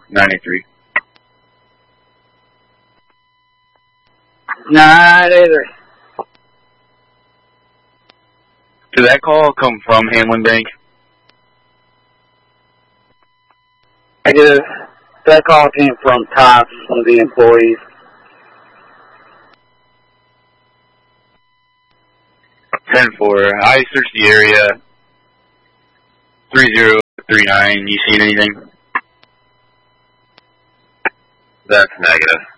983. Not either. Did that call come from Hamlin Bank? Negative. That call came from Tops, one of the employees. 10-4. I searched the area. 3039. You seen anything? That's negative.